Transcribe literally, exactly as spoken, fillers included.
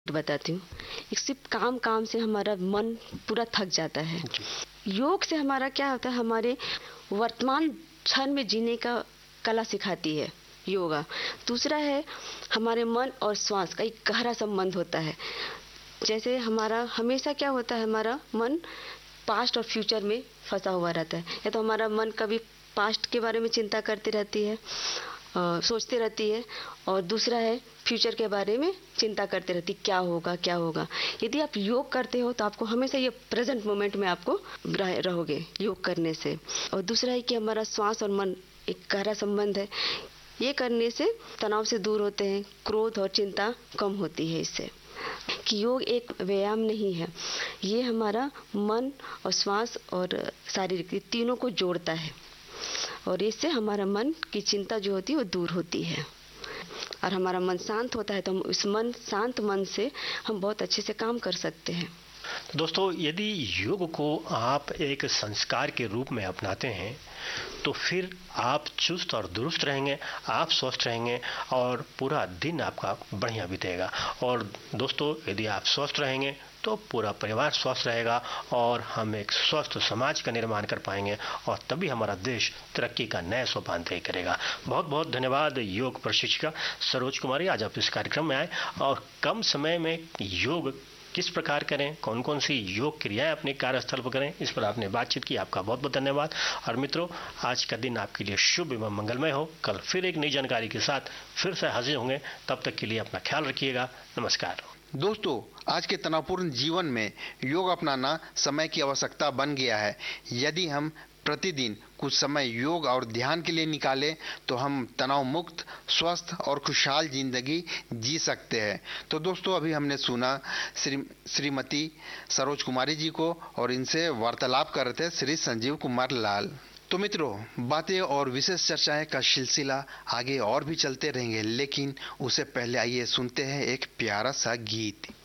बताती हूँ। एक सिर्फ काम काम से हमारा मन पूरा थक जाता है। योग से हमारा क्या होता है, हमारे वर्तमान क्षण में जीने का कला सिखाती है योगा। दूसरा है, हमारे मन और श्वास का एक गहरा संबंध होता है। जैसे हमारा हमेशा क्या होता है, हमारा मन पास्ट और फ्यूचर में फंसा हुआ रहता है। या तो हमारा मन कभी पास्ट के बारे में चिंता करती रहती है, आ, सोचती रहती है, और दूसरा है फ्यूचर के बारे में चिंता करते रहती, क्या होगा क्या होगा। यदि आप योग करते हो तो आपको हमेशा ये प्रेजेंट मोमेंट में आपको रह, रहोगे योग करने से। और दूसरा है कि हमारा श्वास और मन एक गहरा संबंध है। ये करने से तनाव से दूर होते हैं, क्रोध और चिंता कम होती है इससे। कि योग एक व्यायाम नहीं है, ये हमारा मन और श्वास और शारीरिक तीनों को जोड़ता है, और इससे हमारा मन की चिंता जो होती है वो दूर होती है, और हमारा मन शांत होता है। तो हम उस मन शांत मन से हम बहुत अच्छे से काम कर सकते हैं। दोस्तों, यदि योग को आप एक संस्कार के रूप में अपनाते हैं तो फिर आप चुस्त और दुरुस्त रहेंगे, आप स्वस्थ रहेंगे और पूरा दिन आपका बढ़िया बीतेगा। और दोस्तों, यदि आप स्वस्थ रहेंगे तो पूरा परिवार स्वस्थ रहेगा और हम एक स्वस्थ समाज का निर्माण कर पाएंगे, और तभी हमारा देश तरक्की का नया सोपान तय करेगा। बहुत बहुत धन्यवाद योग प्रशिक्षिका सरोज कुमारी, आज आप इस कार्यक्रम में आए और कम समय में योग किस प्रकार करें, कौन कौन सी योग क्रियाएं अपने कार्यस्थल पर करें, इस पर आपने बातचीत की। आपका बहुत बहुत धन्यवाद। और मित्रों, आज का दिन आपके लिए शुभ एवं मंगलमय हो। कल फिर एक नई जानकारी के साथ फिर से हाजिर होंगे। तब तक के लिए अपना ख्याल रखिएगा। नमस्कार। दोस्तों, आज के तनावपूर्ण जीवन में योग अपनाना समय की आवश्यकता बन गया है। यदि हम प्रतिदिन कुछ समय योग और ध्यान के लिए निकालें तो हम तनाव मुक्त, स्वस्थ और खुशहाल जिंदगी जी सकते हैं। तो दोस्तों, अभी हमने सुना श्री श्रीमती सरोज कुमारी जी को, और इनसे वार्तालाप कर रहे थे श्री संजीव कुमार लाल। तो मित्रों, बातें और विशेष चर्चाएं का सिलसिला आगे और भी चलते रहेंगे, लेकिन उससे पहले आइए सुनते हैं एक प्यारा सा गीत।